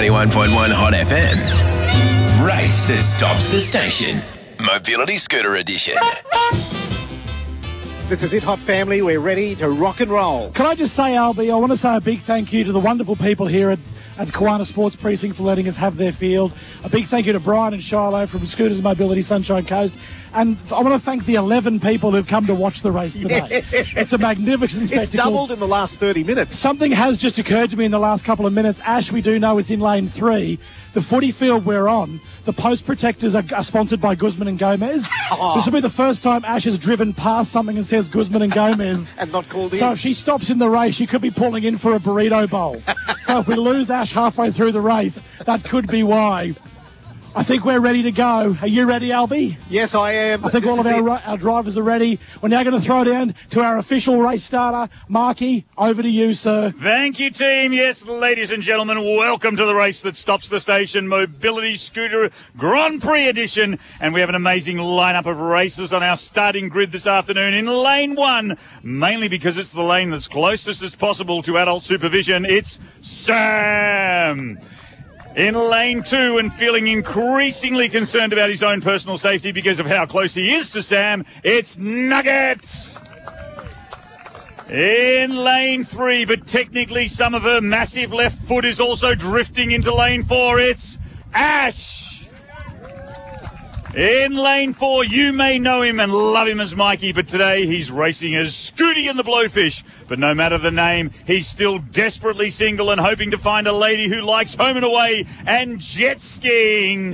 91.1 Hot FM's Race That Stops the Station. Mobility Scooter Edition. This is it, Hot Family. We're ready to rock and roll. Can I just say, Albie, I want to say a big thank you to the wonderful people here at Kiwana Sports Precinct for letting us have their field. A big thank you to Brian and Shiloh from Scooters Mobility Sunshine Coast. And I want to thank the 11 people who've come to watch the race today. Yeah. It's a magnificent spectacle. It's doubled in the last 30 minutes. Something has just occurred to me in the last couple of minutes. Ash, we do know it's in lane 3. The footy field we're on, the post protectors are sponsored by Guzman and Gomez. Oh. This will be the first time Ash has driven past something and says Guzman and Gomez. And not called in. So if she stops in the race, she could be pulling in for a burrito bowl. So if we lose Ash halfway through the race, that could be why. I think we're ready to go. Are you ready, Albie? Yes, I am. I think all of our drivers are ready. We're now going to throw down to our official race starter, Marky. Over to you, sir. Thank you, team. Yes, ladies and gentlemen, welcome to the race that stops the station, Mobility Scooter Grand Prix edition. And we have an amazing lineup of races on our starting grid this afternoon in lane 1, mainly because it's the lane that's closest as possible to adult supervision. It's Sam. In lane 2, and feeling increasingly concerned about his own personal safety because of how close he is to Sam, it's Nuggets. In lane 3, but technically some of her massive left foot is also drifting into lane 4, it's Ash. In lane 4, you may know him and love him as Mikey, but today he's racing as Scooty and the Blowfish. But no matter the name, he's still desperately single and hoping to find a lady who likes home and away and jet skiing.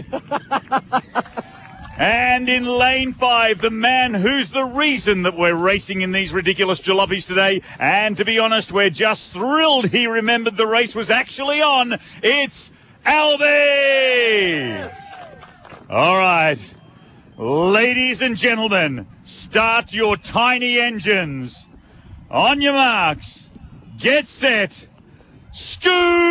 And in lane 5, the man who's the reason that we're racing in these ridiculous jalopies today. And to be honest, we're just thrilled he remembered the race was actually on. It's Albie! Yes. All right, ladies and gentlemen, start your tiny engines. On your marks, get set, scoot!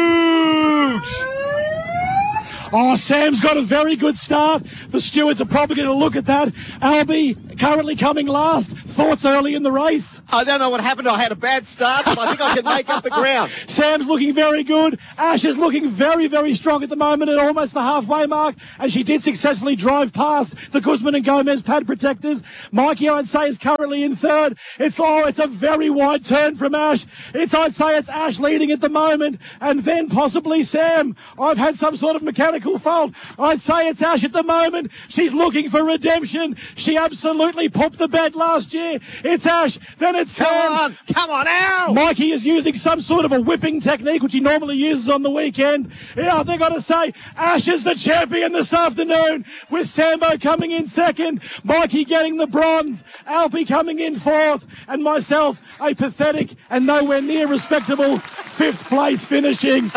Oh, Sam's got a very good start. The stewards are probably going to look at that. Albie currently coming last. Thoughts early in the race? I don't know what happened. I had a bad start, but I think I can make up the ground. Sam's looking very good. Ash is looking very, very strong at the moment at almost the halfway mark, and she did successfully drive past the Guzman and Gomez pad protectors. Mikey, I'd say, is currently in third. It's a very wide turn from Ash. I'd say it's Ash leading at the moment, and then possibly Sam. I've had some sort of mechanical fault. I'd say it's Ash at the moment. She's looking for redemption. She absolutely popped the bed last year. It's Ash, then it's Sam. Come on, ow! Mikey is using some sort of a whipping technique, which he normally uses on the weekend. Yeah, I think I've got to say, Ash is the champion this afternoon, with Sambo coming in second, Mikey getting the bronze, Alfie coming in fourth, and myself, a pathetic and nowhere near respectable 5th place finishing.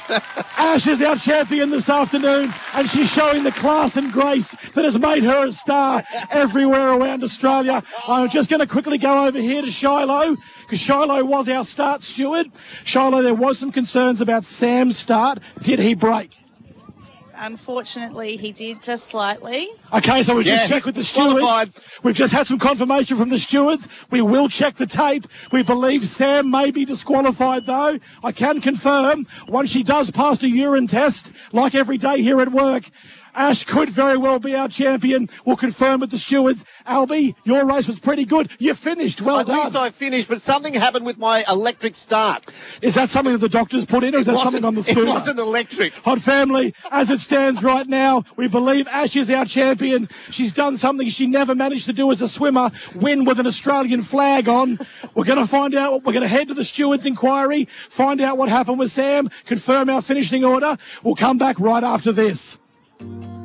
Ash is our champion this afternoon, and she's showing the class and grace that has made her a star everywhere around Australia. I'm just going to quickly go over here to Shiloh, because Shiloh was our start steward. Shiloh, there was some concerns about Sam's start. Did he break? Unfortunately, he did, just slightly. Okay, so we've just checked with the stewards. We've just had some confirmation from the stewards. We will check the tape. We believe Sam may be disqualified, though. I can confirm, once she does pass a urine test, like every day here at work, Ash could very well be our champion. We'll confirm with the stewards. Albie, your race was pretty good. You finished. Well done. At least I finished, but something happened with my electric start. Is that something that the doctors put in, or is that something on the scooter? It wasn't electric. Hot family, as it stands right now, we believe Ash is our champion. She's done something she never managed to do as a swimmer, win with an Australian flag on. We're going to find out. We're going to head to the stewards' inquiry, find out what happened with Sam, confirm our finishing order. We'll come back right after this.